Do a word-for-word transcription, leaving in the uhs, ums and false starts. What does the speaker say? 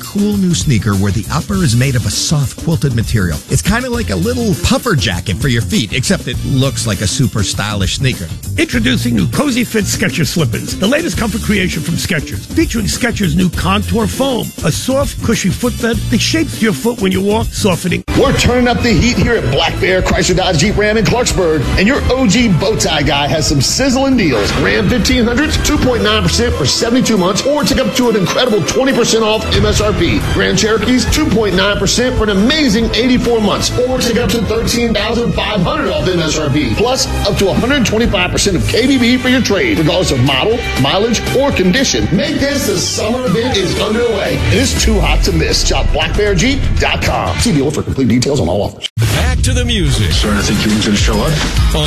cool new sneaker where the upper is made of a soft quilted material. It's kind of like a little puffer jacket for your feet, except it looks like a super stylish sneaker. Introducing new Cozy Fit Skechers slippers, the latest comfort creation from Skechers, featuring Skechers' new Contour Foam, a soft, cushy footbed that shapes your foot when you walk, softening. We're turning up the heat here at Black Bear Chrysler Dodge Jeep Ram in Clarksburg, and your O G bow tie guy has some sizzling deals. Ram fifteen hundreds, two point nine percent for seventy-two months, or take up to an incredible twenty percent off M S R P. Grand Cherokees, two point nine percent for an amazing eighty-four months, or take up to thirteen thousand five hundred dollars off M S R P. Plus, up to one hundred twenty-five percent of K B B for your trade, regardless of model, mileage, or condition. Make this the summer event is underway. It is too hot to miss. Shop black bear jeep dot com. See dealer for complete details on all offers. Back to the music. Starting to think you were going to show up? On